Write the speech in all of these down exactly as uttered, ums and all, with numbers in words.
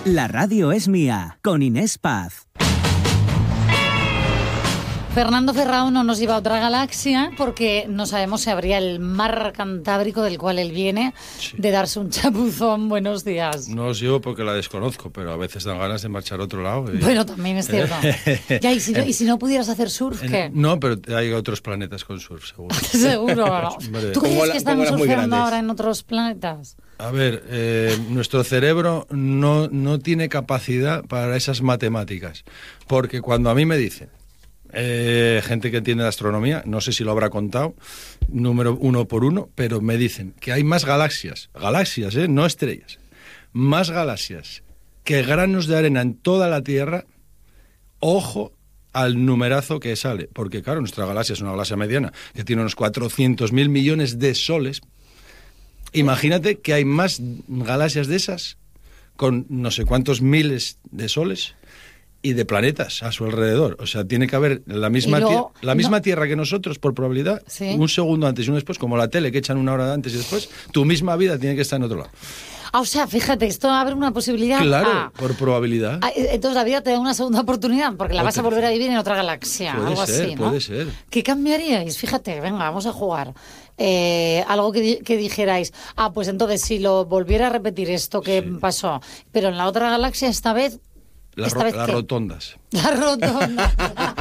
La radio es mía, con Inés Paz. Fernando Ferrao no nos lleva a otra galaxia porque no sabemos si habría el mar Cantábrico del cual él viene, sí, de darse un chapuzón. Buenos días. No os llevo porque la desconozco, pero a veces dan ganas de marchar a otro lado. Y... Bueno, también es cierto. Ya, ¿y si, no, ¿y si no pudieras hacer surf, qué? No, pero hay otros planetas con surf, seguro. Seguro, ¿no? ¿Tú crees la, que están surfeando ahora en otros planetas? A ver, eh, nuestro cerebro no, no tiene capacidad para esas matemáticas, porque cuando a mí me dicen, Eh, gente que entiende de astronomía, no sé si lo habrá contado, número uno por uno, pero me dicen que hay más galaxias, galaxias, ¿eh? No estrellas, más galaxias que granos de arena en toda la Tierra. Ojo al numerazo que sale, porque claro, nuestra galaxia es una galaxia mediana, que tiene unos cuatrocientos mil millones de soles. Imagínate que hay más galaxias de esas, con no sé cuántos miles de soles, y de planetas a su alrededor. O sea, tiene que haber la misma, luego, tie- la misma no. Tierra que nosotros, por probabilidad, ¿sí? Un segundo antes y uno después, como la tele que echan una hora antes y después, tu misma vida tiene que estar en otro lado. Ah, o sea, fíjate, esto abre una posibilidad. Claro, ah, por probabilidad. Ah, entonces la vida te da una segunda oportunidad, porque la Otra. vas a volver a vivir en otra galaxia, puede algo ser, así, ¿no? Puede ser. ¿Qué cambiaríais? Fíjate, venga, vamos a jugar. Eh, algo que, que dijerais, ah, pues entonces si lo volviera a repetir esto que sí. pasó, pero en la otra galaxia esta vez... Las, ro- las rotondas. Las rotondas.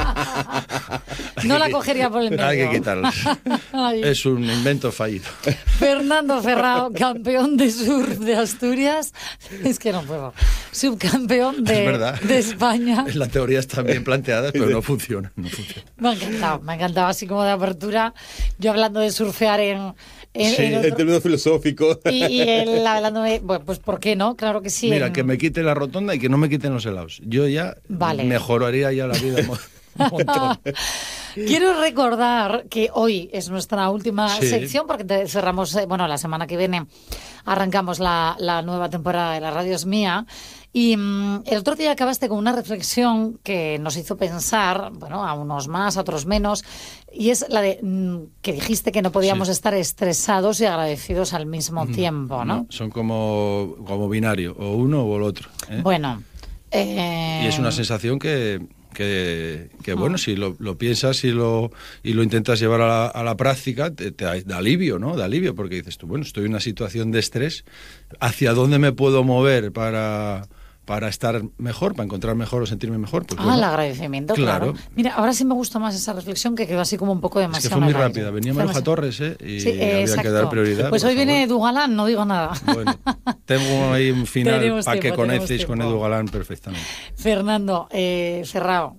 No la cogería por el medio. Hay que quitarlas. Es un invento fallido. Fernando Ferrao, campeón de surf de Asturias. Es que no puedo. Subcampeón de, de España. La teoría está bien planteada, pero no funciona, no funciona. Me ha encantado, me ha encantado así como de apertura. Yo hablando de surfear en... En, sí, en, otro... en términos filosóficos. Y, y él hablando de, bueno, pues ¿por qué no? Claro que sí. Mira, en... que me quite la rotonda y que no me quiten los helados. Yo ya vale. mejoraría ya la vida un montón. Quiero recordar que hoy es nuestra última sí. sección, porque te cerramos, bueno, la semana que viene arrancamos la, la nueva temporada de La Radio es Mía. Y um, el otro día acabaste con una reflexión que nos hizo pensar, bueno, a unos más, a otros menos, y es la de um, que dijiste que no podíamos sí. estar estresados y agradecidos al mismo no, tiempo, ¿no? no son como, como binario, o uno o el otro, ¿eh? Bueno. Eh... Y es una sensación que... que, que bueno, oh. si lo, lo piensas y lo, y lo intentas llevar a la, a la práctica, te, te da alivio, ¿no? Da alivio, porque dices tú, bueno, estoy en una situación de estrés, ¿hacia dónde me puedo mover para... para estar mejor, para encontrar mejor o sentirme mejor? Pues ah, bueno, el agradecimiento, claro. claro. Mira, ahora sí me gusta más esa reflexión, que quedó así como un poco demasiado... Es que fue muy rápida, venía Maruja Torres, ¿eh? Y sí, eh, había exacto. que dar prioridad. Pues hoy favor. Viene Edu Galán, no digo nada. Bueno, tengo ahí un final para que conectéis con Edu Galán perfectamente. Fernando, eh, Ferrao,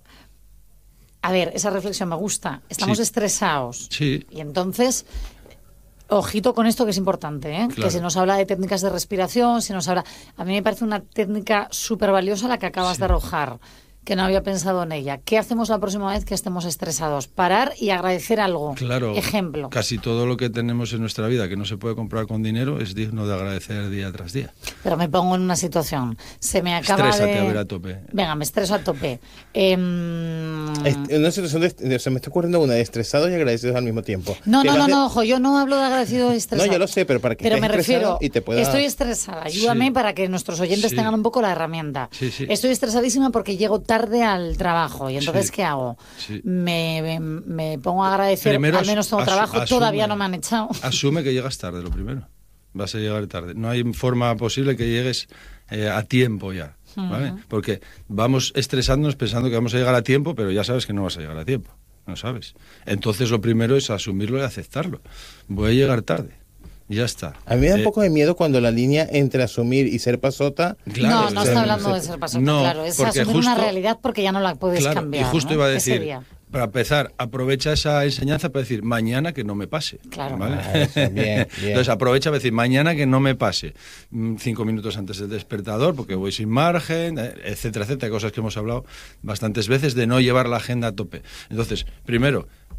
a ver, esa reflexión me gusta. Estamos sí. estresados. Sí. Y entonces... Ojito con esto que es importante, ¿eh? Claro. Que se nos habla de técnicas de respiración, se nos habla... A mí me parece una técnica súper valiosa la que acabas sí. de arrojar, que no había pensado en ella. ¿Qué hacemos la próxima vez que estemos estresados? Parar y agradecer algo. Claro. Ejemplo. Casi todo lo que tenemos en nuestra vida que no se puede comprar con dinero es digno de agradecer día tras día. Pero me pongo en una situación. Se me acaba Estrésate de... a ver a tope. Venga, me estreso a tope. Eh... Est- una situación de... Se me está ocurriendo una de estresados y agradecidos al mismo tiempo. No, no, no, de... no, ojo, yo no hablo de agradecido y estresado. No, yo lo sé, pero para que pero estés me refiero, y te pueda... estoy estresada. Ayúdame sí. para que nuestros oyentes sí. tengan un poco la herramienta. Sí, sí. Estoy estresadísima porque llego tarde al trabajo. Trabajo y entonces sí, ¿qué hago? Sí. Me, me, me pongo a agradecer. Primero, al menos tengo asu- trabajo, asume, todavía no me han echado. Asume que llegas tarde, lo primero. Vas a llegar tarde. No hay forma posible que llegues eh, a tiempo ya, ¿vale? Uh-huh. Porque vamos estresándonos pensando que vamos a llegar a tiempo, pero ya sabes que no vas a llegar a tiempo, no sabes. Entonces lo primero es asumirlo y aceptarlo. Voy a llegar tarde. Ya está. A mí me da un eh, poco de miedo cuando la línea entre asumir y ser pasota... Claro, no, no está hablando se, de ser pasota, no, claro. Es asumir justo, una realidad porque ya no la puedes claro, cambiar. Y justo ¿no? iba a decir, para empezar, aprovecha esa enseñanza para decir, mañana que no me pase. Claro. ¿Vale? Ah, eso, bien, bien. Entonces aprovecha para decir, mañana que no me pase. Cinco minutos antes del despertador, porque voy sin margen, etcétera, etcétera. Cosas que hemos hablado bastantes veces de no llevar la agenda a tope. Entonces, primero...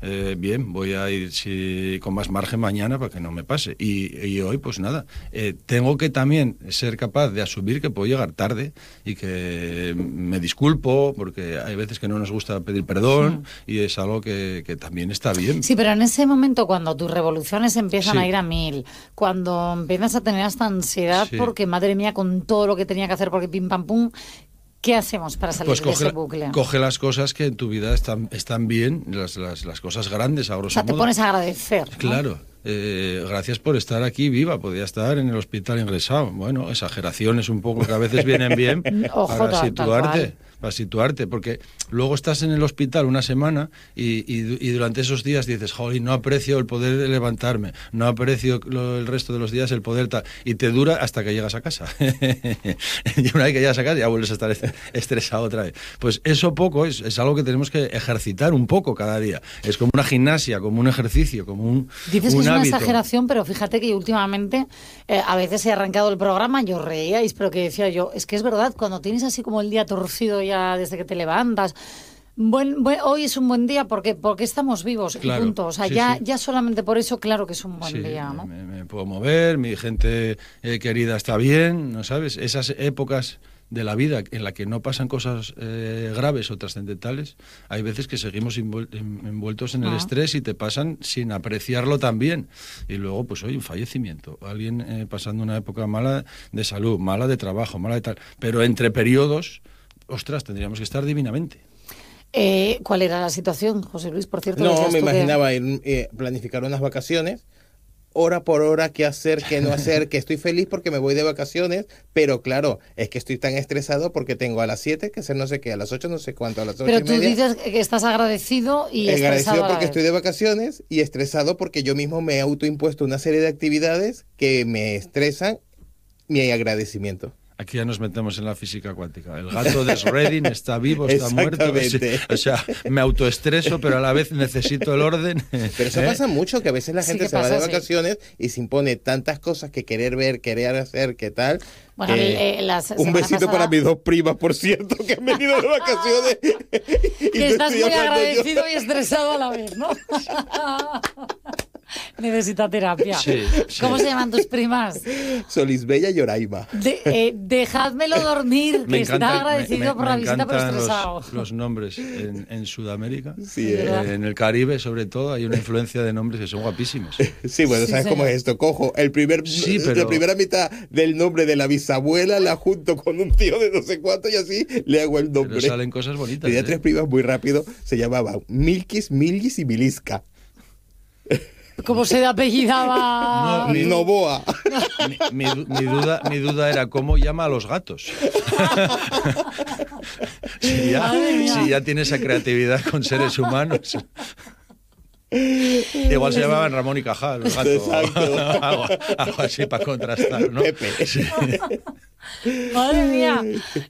eh, bien, voy a ir si, con más margen mañana para que no me pase. Y, y hoy, pues nada, eh, tengo que también ser capaz de asumir que puedo llegar tarde y que me disculpo, porque hay veces que no nos gusta pedir perdón sí. y es algo que, que también está bien. Sí, pero en ese momento cuando tus revoluciones empiezan Sí. a ir a mil, cuando empiezas a tener esta ansiedad Sí. porque, madre mía, con todo lo que tenía que hacer, porque pim pam pum, ¿qué hacemos para salir Pues de coge, ese bucle? coge las cosas que en tu vida están, están bien, las, las, las cosas grandes, a O grosso sea, te modo. pones a agradecer, ¿no? Claro. Eh, gracias por estar aquí viva, podía estar en el hospital ingresado. Bueno, exageraciones un poco que a veces vienen bien Ojo, para tal- situarte, tal cual. para situarte, porque luego estás en el hospital una semana y, y, y durante esos días dices, jolín, no aprecio el poder de levantarme, no aprecio lo, el resto de los días el poder tal, y te dura hasta que llegas a casa. Y una vez que llegas a casa ya vuelves a estar est- estresado otra vez. Pues eso poco es, es algo que tenemos que ejercitar un poco cada día. Es como una gimnasia, como un ejercicio, como un, Dices que un es una hábito. exageración, pero fíjate que yo últimamente, eh, a veces he arrancado el programa, yo reíais, pero que decía yo, es que es verdad, cuando tienes así como el día torcido ya desde que te levantas, buen, buen, hoy es un buen día porque porque estamos vivos Claro, y punto. O sea, sí, ya, sí. ya solamente por eso, claro que es un buen Sí, día, ¿no? me, me puedo mover, mi gente eh, querida está bien, ¿no sabes? Esas épocas de la vida en la que no pasan cosas eh, graves o trascendentales, hay veces que seguimos envuel- en- envueltos en el Ah. estrés y te pasan sin apreciarlo también. Y luego, pues hoy un fallecimiento, alguien eh, pasando una época mala de salud, mala de trabajo, mala de tal. Pero entre periodos, ostras, tendríamos que estar divinamente. Eh, ¿Cuál era la situación, José Luis? Por cierto, No, decías me tú que- imaginaba ir, eh, planificar unas vacaciones, hora por hora, qué hacer, qué no hacer, que estoy feliz porque me voy de vacaciones, pero claro, es que estoy tan estresado porque tengo a las siete que hacer no sé qué, a las ocho no sé cuánto, a las ocho Pero y tú media. dices que estás agradecido y Agradecido estresado a la porque vez. estoy de vacaciones y estresado porque yo mismo me he autoimpuesto una serie de actividades que me estresan mi agradecimiento. Aquí ya nos metemos en la física cuántica. El gato de Schrödinger está vivo, está muerto. Exactamente. O sea, me autoestreso, pero a la vez necesito el orden. Pero eso ¿Eh? pasa mucho, que a veces la Sí gente que se va pasa, de sí. vacaciones y se impone tantas cosas que querer ver, querer hacer, que tal. Bueno, que- el- eh, la se- un semana besito pasada- para mis dos primas, por cierto, que han venido de vacaciones. Y Que no estás estoy muy hablando yo. agradecido y estresado a la vez, ¿no? Necesita terapia. Sí, sí. ¿Cómo se llaman tus primas? Solisbella y Oraima. De, eh, dejádmelo dormir, que está agradecido me- por la me visita, pero encantan estresado. los, los nombres en, en Sudamérica. Sí, Eh, ¿verdad? en el Caribe, sobre todo, hay una influencia de nombres que son guapísimos. Sí, bueno, Sí, ¿sabes cómo señor. es esto? Cojo el primer, Sí, pero- la primera mitad del nombre de la bisabuela, la junto con un tío de no sé cuánto y así le hago el Pero nombre. salen cosas bonitas. Tenía ¿eh? tres primas muy rápido, se llamaban Milkis, Milgis y Milisca. ¿Cómo se apellidaba? No, mi- Novoa. Mi, mi du- mi duda, mi duda era cómo llama a los gatos. si, ya, Madre mía. si ya tiene esa creatividad con seres humanos. Igual se llamaban Ramón y Cajal, los gatos. Exacto. algo, algo así para contrastar, ¿no? Pepe. Sí. Madre mía.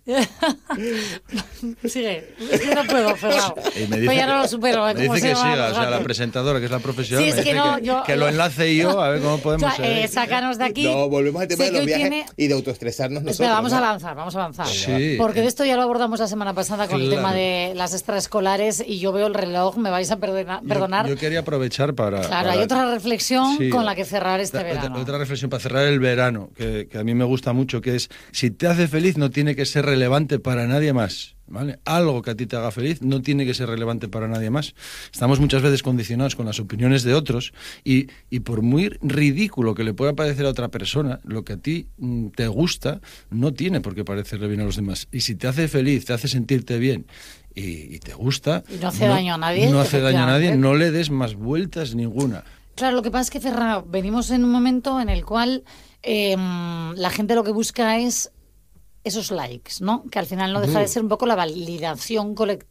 Sigue. Es que no puedo, Ferrao. Y me Pues dice ya no que- lo supero. ¿eh? Me ¿Cómo dice se que llaman siga, los o sea, la gatos? presentadora, que es la profesional, Sí, es me que dice no, que, yo- que lo enlace yo, a ver cómo podemos... O sea, eh, eh, sácanos de aquí. No, volvemos al tema Sé de que los hoy viajes tiene- y de autoestresarnos nosotros. Espera, vamos ¿no? a avanzar, vamos a avanzar. Sí. Porque de esto ya lo abordamos la semana pasada con el Claro. tema de las extraescolares y yo veo el reloj, me vais a perdona- yo- perdonar. Yo, quería aprovechar para... Claro, para- hay otra reflexión Sí. con la que cerrar este Otra- verano. Otra reflexión para cerrar el verano, que, que a mí me gusta mucho, que es, si te hace feliz no tiene que ser relevante para nadie más, ¿vale? Algo que a ti te haga feliz no tiene que ser relevante para nadie más. Estamos muchas veces condicionados con las opiniones de otros y, y por muy ridículo que le pueda parecer a otra persona, lo que a ti mm, te gusta no tiene por qué parecerle bien a los demás. Y si te hace feliz, te hace sentirte bien y, y te gusta... Y no hace daño a nadie, No hace daño a nadie, efectivamente. no le des más vueltas ninguna. Claro, lo que pasa es que, Ferrao, venimos en un momento en el cual eh, la gente lo que busca es esos likes, ¿no? Que al final no deja de ser un poco la validación colectiva